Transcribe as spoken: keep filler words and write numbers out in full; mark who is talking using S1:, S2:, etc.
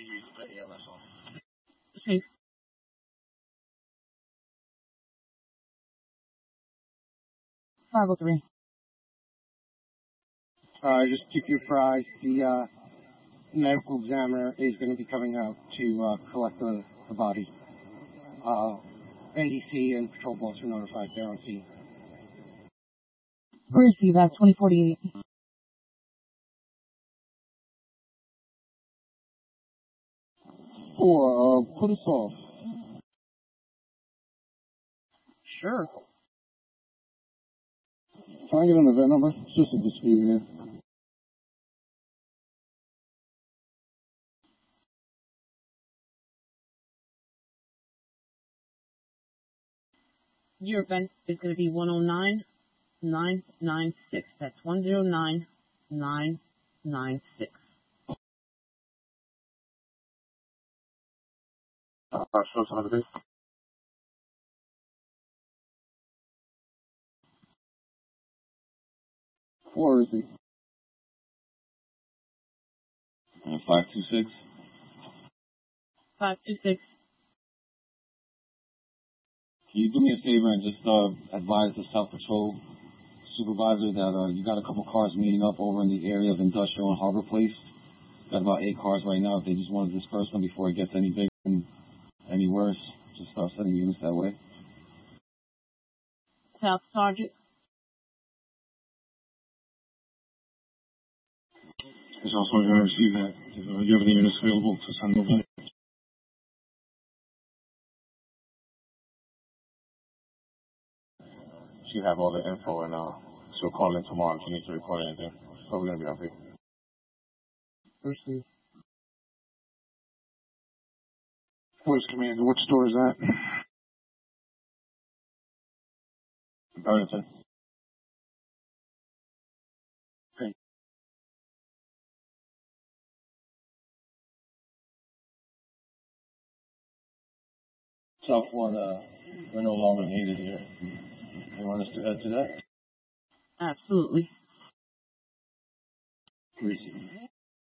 S1: Okay. five oh three.
S2: Uh, just keep you apprised. The uh, medical examiner is going to be coming out to uh, collect the, the body. Uh, N D C and patrol boats were notified there on scene.
S1: Where is he? That's twenty forty-eight.
S2: Or, uh, put us off.
S1: Sure.
S2: Can I get an event number? It's just a dispute here.
S1: Your event is going to be one oh nine nine nine six. That's one oh nine nine nine six.
S2: Uh, show some of the Where is he? Uh, five two six.
S1: five two six.
S2: Can you do me a favor and just uh, advise the South Patrol supervisor that uh, you got a couple cars meeting up over in the area of Industrial and Harbor Place? Got about eight cars right now. If they just want to disperse them before it gets any bigger and any worse, just start sending units that way.
S1: South Sergeant.
S2: It's also going to receive that. If uh, you have any units available to send over. She have all the info and uh, she'll call in tomorrow if you need to report anything. So we're going to be out here.
S1: Versus.
S2: Police Commander, which store is that? Burlington. Okay. South one, uh, we're no longer needed here. You want us to add to that?
S1: Absolutely.
S2: Greasy.